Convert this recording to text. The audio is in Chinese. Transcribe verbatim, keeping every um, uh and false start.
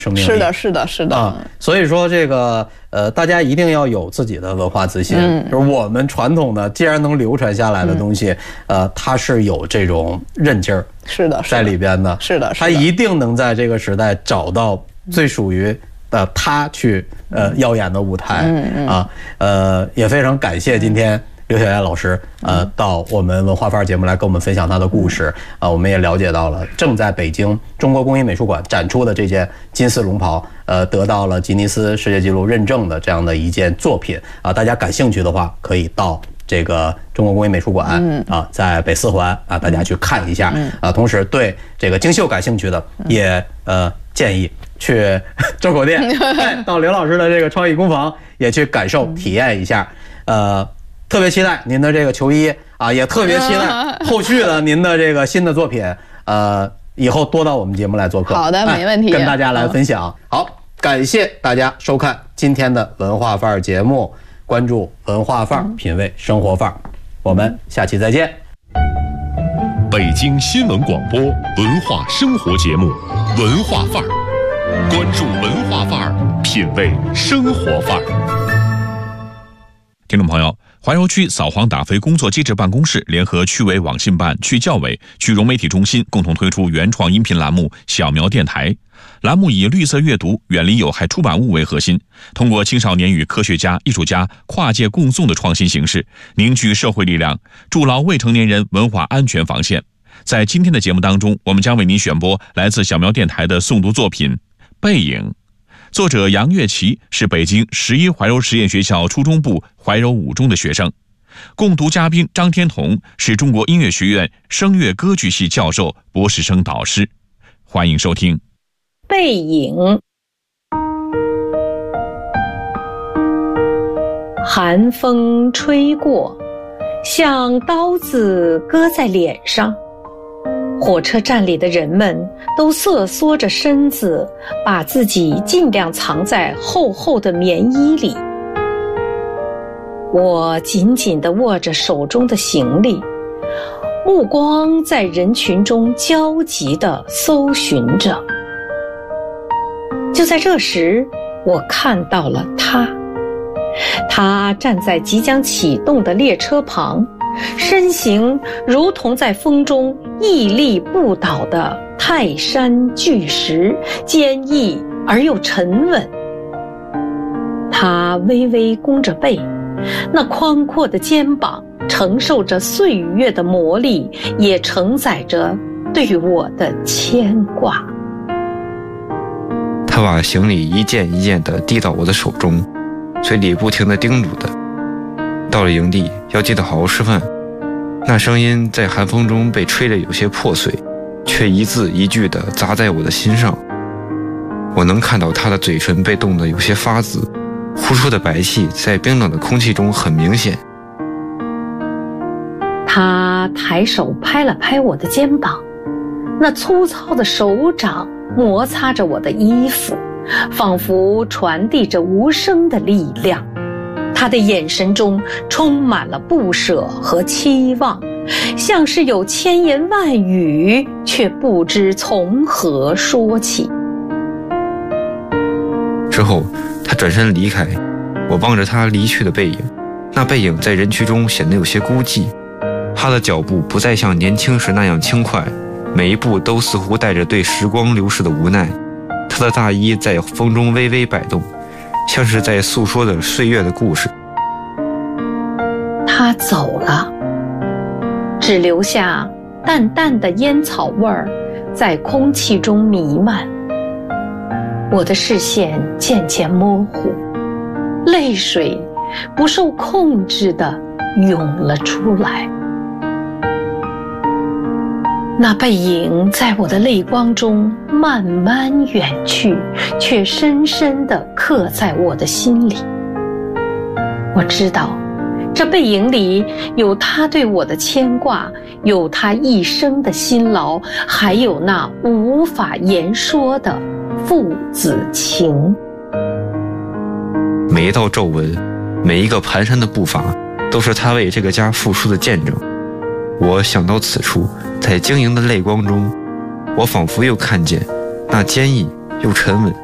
生命力。 是的，是的，是的。 啊，所以说这个呃，大家一定要有自己的文化自信。嗯，就是我们传统的，既然能流传下来的东西，嗯、呃，它是有这种韧劲儿， 是的， 在里边的。 是的， 它一定能在这个时代找到最属于呃他去呃耀眼的舞台。嗯嗯啊，呃，也非常感谢今天刘晓燕老师呃到我们文化范儿节目来跟我们分享她的故事啊，我们也了解到了正在北京中国工艺美术馆展出的这件金丝龙袍，呃，得到了吉尼斯世界纪录认证的这样的一件作品啊，大家感兴趣的话可以到这个中国工艺美术馆啊，在北四环啊，大家去看一下啊。同时对这个精绣感兴趣的，也呃建议去周口店，到刘老师的这个创意工坊也去感受体验一下。呃，特别期待您的这个球衣啊，也特别期待后续的您的这个新的作品。呃，以后多到我们节目来做客。 好的，没问题， 跟大家来分享。好，感谢大家收看今天的文化范儿节目。关注文化范儿，品味生活范儿，我们下期再见。 北京新闻广播文化生活节目《文化范儿》，关注文化范儿，品味生活范儿。听众朋友，怀柔区扫黄打非工作机制办公室联合区委网信办、区教委、区融媒体中心共同推出原创音频栏目《小苗电台》。栏目以绿色阅读、远离有害出版物为核心，通过青少年与科学家、艺术家跨界共诵的创新形式，凝聚社会力量，筑牢未成年人文化安全防线。在今天的节目当中，我们将为您选播来自小苗电台的诵读作品《背影》，作者杨月琪是北京十一怀柔实验学校初中部怀柔五中的学生，共读嘉宾张天彤是中国音乐学院声乐歌剧系教授、博士生导师。欢迎收听。 背影，寒风吹过，像刀子割在脸上。火车站里的人们都瑟缩着身子，把自己尽量藏在厚厚的棉衣里。我紧紧地握着手中的行李，目光在人群中焦急地搜寻着。就在这时，我看到了他。他站在即将启动的列车旁，身形如同在风中屹立不倒的泰山巨石，坚毅而又沉稳。他微微弓着背，那宽阔的肩膀承受着岁月的磨砺，也承载着对我的牵挂。 他把行李一件一件地递到我的手中，嘴里不停地叮嘱的：到了营地要记得好好吃饭。那声音在寒风中被吹得有些破碎，却一字一句地砸在我的心上。我能看到他的嘴唇被冻得有些发紫，呼出的白气在冰冷的空气中很明显。 他抬手拍了拍我的肩膀，那粗糙的手掌摩擦着我的衣服，仿佛传递着无声的力量。他的眼神中充满了不舍和期望，像是有千言万语，却不知从何说起。 之后他转身离开，我望着他离去的背影，那背影在人群中显得有些孤寂。他的脚步不再像年轻时那样轻快，每一步都似乎带着对时光流逝的无奈。他的大衣在风中微微摆动，像是在诉说着岁月的故事。 他走了，只留下淡淡的烟草味儿在空气中弥漫。我的视线渐渐模糊，泪水不受控制地涌了出来。那背影在我的泪光中慢慢远去，却深深地刻在我的心里。我知道，这背影里有他对我的牵挂，有他一生的辛劳，还有那无法言说的父子情。 每一道皱纹，每一个蹒跚的步伐，都是他为这个家付出的见证。我想到此处，在晶莹的泪光中，我仿佛又看见那坚毅又沉稳